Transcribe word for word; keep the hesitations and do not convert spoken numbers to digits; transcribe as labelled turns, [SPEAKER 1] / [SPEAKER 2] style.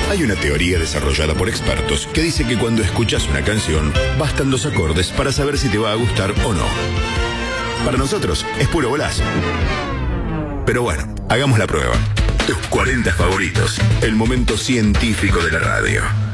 [SPEAKER 1] Hay una teoría desarrollada por expertos que dice que cuando escuchas una canción, bastan los acordes para saber si te va a gustar o no. Para nosotros, es puro golazo. Pero bueno, hagamos la prueba. Tus cuarenta favoritos, el momento científico de la radio.